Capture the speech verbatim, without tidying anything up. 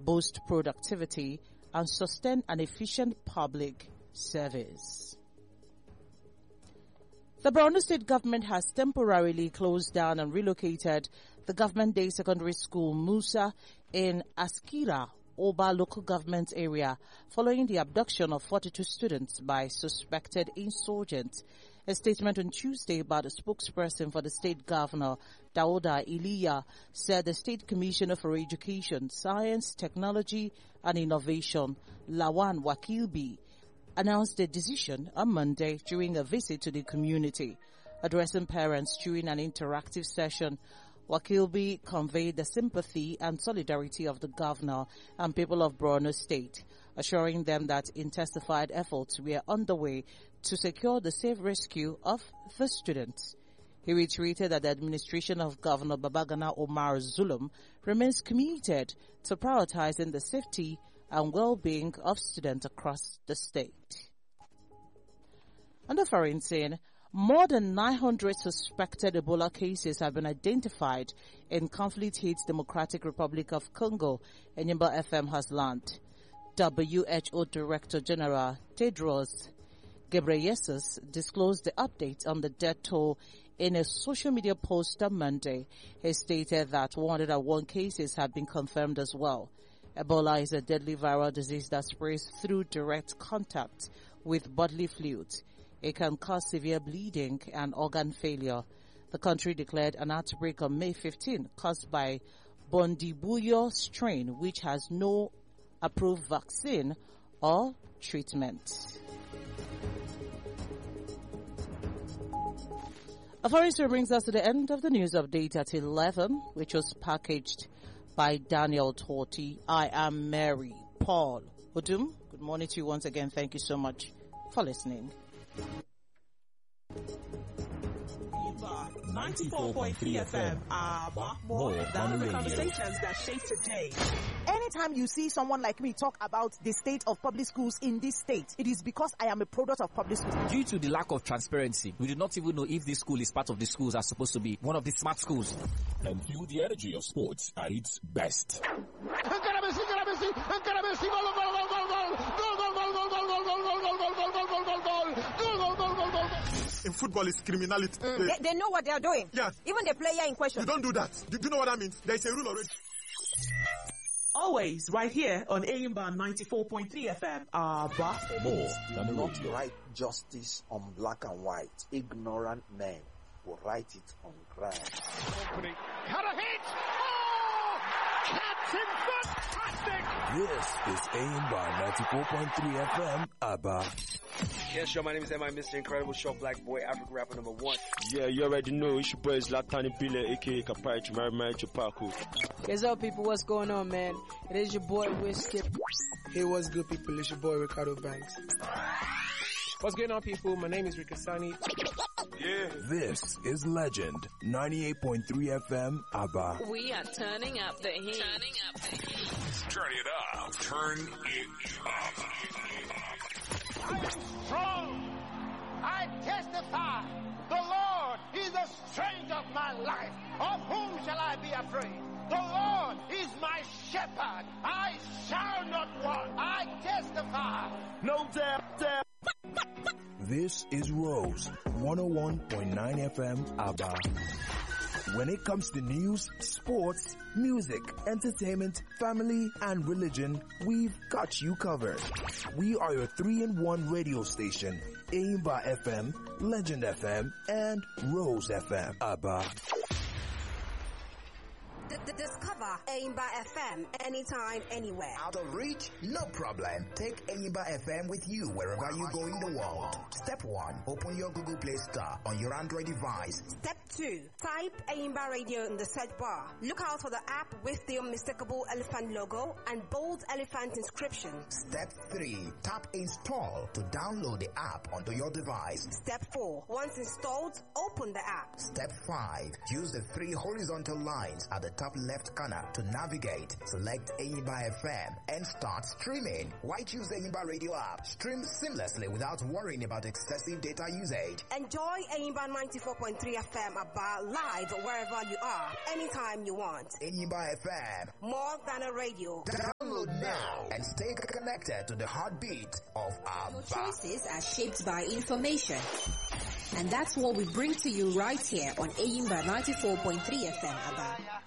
boost productivity, and sustain an efficient public service. The Borno State government has temporarily closed down and relocated the Government Day Secondary School Musa in Askira, Oba local government area following the abduction of forty-two students by suspected insurgents. A statement on Tuesday by the spokesperson for the state governor, Dauda Iliya, said the State Commissioner for Education, Science, Technology and Innovation, Lawan Wakilbi, announced the decision on Monday during a visit to the community. Addressing parents during an interactive session, Wakilbi conveyed the sympathy and solidarity of the governor and people of Borno State, assuring them that intensified efforts were underway to secure the safe rescue of the students. He reiterated that the administration of Governor Babagana Omar Zulum remains committed to prioritizing the safety and well-being of students across the state. On the foreign scene, more than nine hundred suspected Ebola cases have been identified in conflict-hit Democratic Republic of Congo, Enyimba F M has learned. W H O Director General Tedros Ghebreyesus disclosed the update on the death toll in a social media post on Monday. He stated that one hundred one cases have been confirmed as well. Ebola is a deadly viral disease that spreads through direct contact with bodily fluids. It can cause severe bleeding and organ failure. The country declared an outbreak on May fifteenth caused by Bundibugyo strain, which has no approved vaccine or treatment. Authority brings us to the end of the news update at eleven, which was packaged by Daniel Torti. I am Mary Paul Udum. Good morning to you once again. Thank you so much for listening. ninety-four point three F M are more than the conversations that shape today. Anytime you see someone like me talk about the state of public schools in this state, it is because I am a product of public schools. Due to the lack of transparency, we do not even know if this school is part of the schools are supposed to be one of the smart schools. And feel the energy of sports at its best. In football, it's criminality. Mm. They, they know what they are doing. Yes. Even the player in question. You don't do that. Do, do you know what that means? There is a rule already. Always right here on Enyimba ninety-four point three F M. Our boss. More than the Not radio. write justice on black and white. Ignorant men will write it on ground. Cut a hit! Oh! Captain fantastic! This is Enyimba ninety-four point three F M, Aba. Yeah, sure, my name is M I Mister Incredible, short black boy, African rapper number one. Yeah, you already know, it's your boy Zlatan Bile, aka Kapari Mary Mary Chupaku. What's up, people? What's going on, man? It is your boy, Whiskey. Hey, what's good, people? It's your boy, Ricardo Banks. What's going on, people? My name is Rikasani. Yeah. This is Legend ninety-eight point three F M, Aba. We are turning up the heat. Turning up the heat. Turn it up. Turn it up. I am strong. I testify. The Lord is the strength of my life. Of whom shall I be afraid? The Lord is my shepherd. I shall not want. I testify. No doubt, doubt. This is Rose one oh one point nine F M, Aba. When it comes to news, sports, music, entertainment, family, and religion, we've got you covered. We are your three in one radio station, Enyimba F M, Legend F M, and Rose F M, Aba. Discover Enyimba F M anytime, anywhere. Out of reach? No problem. Take Enyimba F M with you wherever you go in the world. Step one, open your Google Play Store on your Android device. Step two, type Enyimba Radio in the search bar. Look out for the app with the unmistakable elephant logo and bold elephant inscription. Step three, tap install to download the app onto your device. Step four, once installed, open the app. Step five, use the three horizontal lines at the top left corner banner to navigate. Select Enyimba F M and start streaming. Why choose the Enyimba Radio app? Stream seamlessly without worrying about excessive data usage. Enjoy Enyimba ninety-four point three F M about live wherever you are, anytime you want. Enyimba F M, more than a radio. Download now and stay connected to the heartbeat of our Your choices are shaped by information. And that's what we bring to you right here on Enyimba ninety-four point three F M Aba.